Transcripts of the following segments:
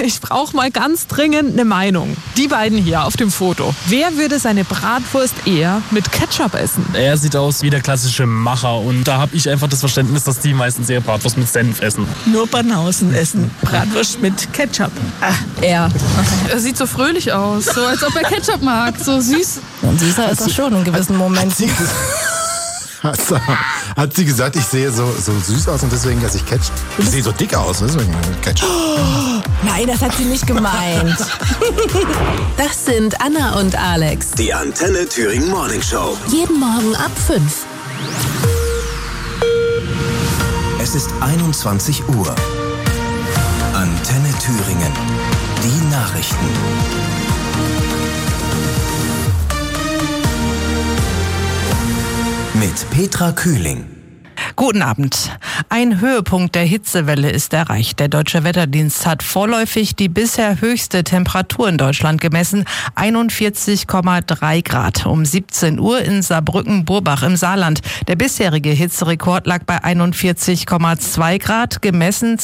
ich brauche mal ganz dringend eine Meinung. Die beiden hier auf dem Foto. Wer würde seine Bratwurst eher mit Ketchup essen? Er sieht aus wie der klassische Macher und da habe ich einfach das Verständnis, dass die meisten ihre Bratwurst mit Senf essen. Nur Banausen essen Bratwurst mit Ketchup. Er. Er sieht so fröhlich aus, so als ob er Ketchup mag, so süß. Und süßer ist er schon in gewissen Momenten. Hat sie gesagt, ich sehe so süß aus und deswegen esse ich Ketchup? Ich sehe so dick aus, deswegen Ketchup. Oh, nein, das hat sie nicht gemeint. Das sind Anna und Alex. Die Antenne Thüringen Morning Show. Jeden Morgen ab 5. Es ist 21 Uhr. Antenne Thüringen. Die Nachrichten. Mit Petra Kühling. Guten Abend. Ein Höhepunkt der Hitzewelle ist erreicht. Der Deutsche Wetterdienst hat vorläufig die bisher höchste Temperatur in Deutschland gemessen, 41,3 Grad. Um 17 Uhr in Saarbrücken-Burbach im Saarland. Der bisherige Hitzerekord lag bei 41,2 Grad, gemessen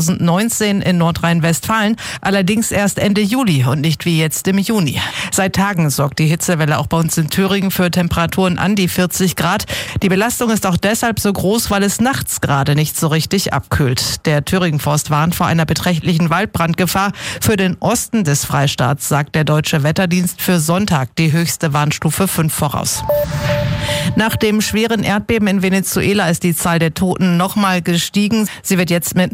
2019 in Nordrhein-Westfalen, allerdings erst Ende Juli und nicht wie jetzt im Juni. Seit Tagen sorgt die Hitzewelle auch bei uns in Thüringen für Temperaturen an die 40 Grad. Die Belastung ist auch deshalb so groß, weil es nachts gerade nicht so richtig abkühlt. Der Thüringen-Forst warnt vor einer beträchtlichen Waldbrandgefahr. Für den Osten des Freistaats sagt der Deutsche Wetterdienst für Sonntag die höchste Warnstufe 5 voraus. Nach dem schweren Erdbeben in Venezuela ist die Zahl der Toten nochmal gestiegen. Sie wird jetzt mit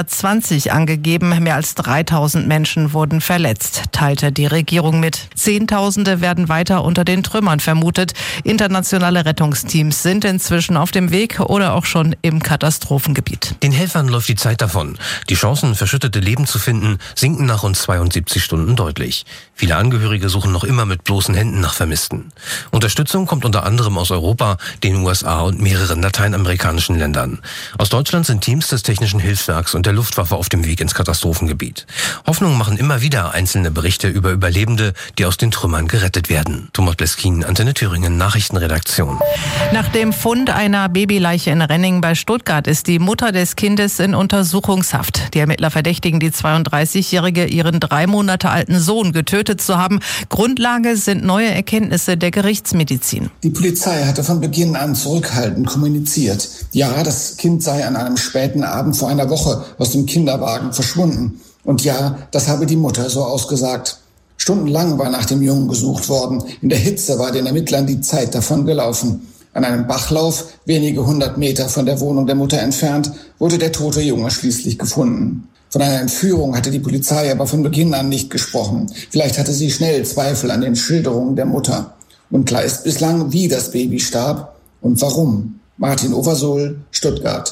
920 angegeben. Mehr als 3000 Menschen wurden verletzt, teilte die Regierung mit. Zehntausende werden weiter unter den Trümmern vermutet. Internationale Rettungsteams sind inzwischen auf dem Weg oder auch schon im Katastrophengebiet. Den Helfern läuft die Zeit davon. Die Chancen, verschüttete Leben zu finden, sinken nach rund 72 Stunden deutlich. Viele Angehörige suchen noch immer mit bloßen Händen nach Vermissten. Unterstützung kommt unter anderem aus Europa, den USA und mehreren lateinamerikanischen Ländern. Aus Deutschland sind Teams des Technischen Hilfswerks und der Luftwaffe auf dem Weg ins Katastrophengebiet. Hoffnung machen immer wieder einzelne Berichte über Überlebende, die aus den Trümmern gerettet werden. Thomas Bleskin, Antenne Thüringen, Nachrichtenredaktion. Nach dem Fund einer Babyleiche in Renning bei Stuttgart ist die Mutter des Kindes in Untersuchungshaft. Die Ermittler verdächtigen die 32-Jährige, ihren 3 Monate alten Sohn getötet zu haben. Grundlage sind neue Erkenntnisse der Gerichtsmedizin. Die Polizei hatte von Beginn an zurückhaltend kommuniziert. Ja, das Kind sei an einem späten Abend vor einer Woche aus dem Kinderwagen verschwunden. Und ja, das habe die Mutter so ausgesagt. Stundenlang war nach dem Jungen gesucht worden. In der Hitze war den Ermittlern die Zeit davon gelaufen. An einem Bachlauf, wenige 100 Meter von der Wohnung der Mutter entfernt, wurde der tote Junge schließlich gefunden. Von einer Entführung hatte die Polizei aber von Beginn an nicht gesprochen. Vielleicht hatte sie schnell Zweifel an den Schilderungen der Mutter. Unklar ist bislang, wie das Baby starb und warum. Martin Oversohl, Stuttgart.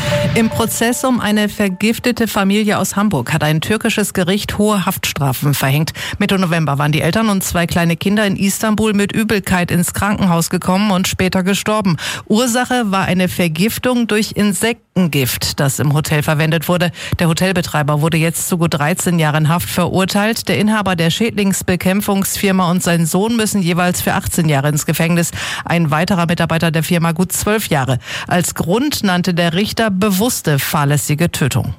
Im Prozess um eine vergiftete Familie aus Hamburg hat ein türkisches Gericht hohe Haftstrafen verhängt. Mitte November waren die Eltern und 2 kleine Kinder in Istanbul mit Übelkeit ins Krankenhaus gekommen und später gestorben. Ursache war eine Vergiftung durch Insektengift, das im Hotel verwendet wurde. Der Hotelbetreiber wurde jetzt zu gut 13 Jahren Haft verurteilt. Der Inhaber der Schädlingsbekämpfungsfirma und sein Sohn müssen jeweils für 18 Jahre ins Gefängnis. Ein weiterer Mitarbeiter der Firma gut 12 Jahre. Als Grund nannte der Richter bewusste fahrlässige Tötung.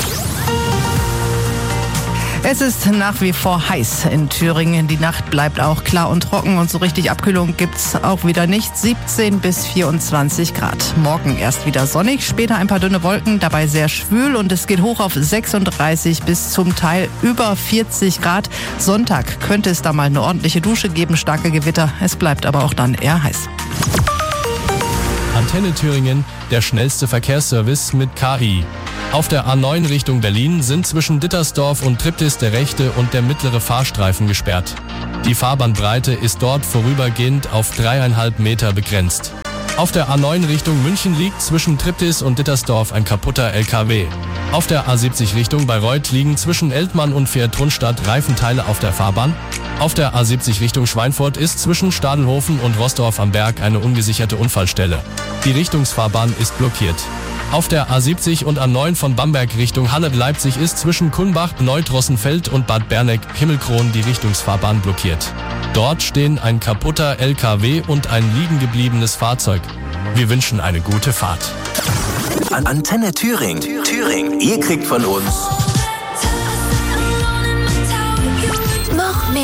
Es ist nach wie vor heiß in Thüringen. Die Nacht bleibt auch klar und trocken und so richtig Abkühlung gibt's auch wieder nicht. 17 bis 24 Grad. Morgen erst wieder sonnig, später ein paar dünne Wolken, dabei sehr schwül und es geht hoch auf 36 bis zum Teil über 40 Grad. Sonntag könnte es da mal eine ordentliche Dusche geben, starke Gewitter. Es bleibt aber auch dann eher heiß. Antenne Thüringen, der schnellste Verkehrsservice mit KI. Auf der A9 Richtung Berlin sind zwischen Dittersdorf und Triptis der rechte und der mittlere Fahrstreifen gesperrt. Die Fahrbahnbreite ist dort vorübergehend auf 3,5 Meter begrenzt. Auf der A9 Richtung München liegt zwischen Triptis und Dittersdorf ein kaputter LKW. Auf der A70 Richtung Bayreuth liegen zwischen Eltmann und Vier-Trunstadt Reifenteile auf der Fahrbahn. Auf der A70 Richtung Schweinfurt ist zwischen Stadelhofen und Roßdorf am Berg eine ungesicherte Unfallstelle. Die Richtungsfahrbahn ist blockiert. Auf der A70 und A9 von Bamberg Richtung Halle-Leipzig ist zwischen Kulmbach, Neudrossenfeld und Bad Berneck-Himmelkron die Richtungsfahrbahn blockiert. Dort stehen ein kaputter LKW und ein liegen gebliebenes Fahrzeug. Wir wünschen eine gute Fahrt. Antenne Thüringen. Ihr kriegt von uns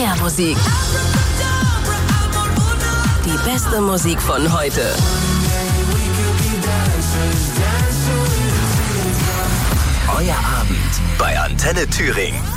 Mehr Musik. Die beste Musik von heute. Euer Abend bei Antenne Thüringen.